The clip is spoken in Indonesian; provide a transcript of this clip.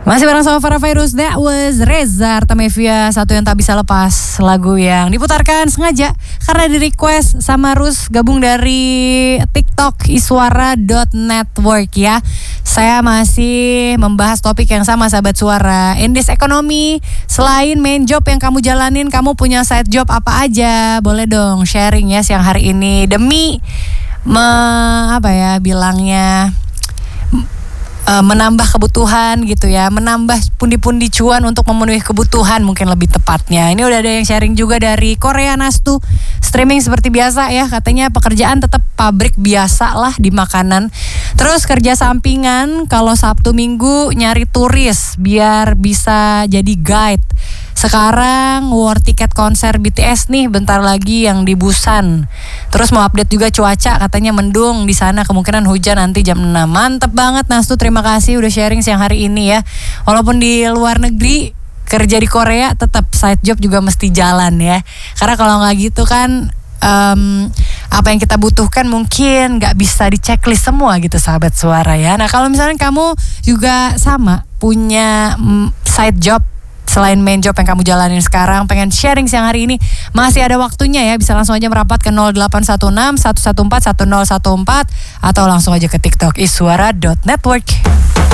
Masih bareng sama Farah Virus, that was Reza Artamevia, satu yang tak bisa lepas, lagu yang diputarkan sengaja karena di request sama Rus, gabung dari TikTok iswara.network ya. Saya masih membahas topik yang sama sahabat suara. In this economy, selain main job yang kamu jalanin, kamu punya side job apa aja? Boleh dong sharing ya siang hari ini demi menambah kebutuhan gitu ya, menambah pundi-pundi cuan untuk memenuhi kebutuhan mungkin lebih tepatnya. Ini udah ada yang sharing juga dari Korea Nastu, streaming seperti biasa ya, katanya pekerjaan tetap pabrik biasa lah di makanan. Terus kerja sampingan kalau Sabtu Minggu nyari turis biar bisa jadi guide. Sekarang war tiket konser BTS nih bentar lagi yang di Busan. Terus mau update juga cuaca, katanya mendung di sana, kemungkinan hujan nanti jam 6. Mantep banget Nastu, terima kasih udah sharing siang hari ini ya. Walaupun di luar negeri, kerja di Korea tetap side job juga mesti jalan ya. Karena kalau nggak gitu kan apa yang kita butuhkan mungkin nggak bisa di checklist semua gitu sahabat suara ya. Nah kalau misalnya kamu juga sama punya side job selain main job yang kamu jalanin sekarang, pengen sharing siang hari ini, masih ada waktunya ya. Bisa langsung aja merapat ke 0816 114 1014 atau langsung aja ke TikTok iswara.network.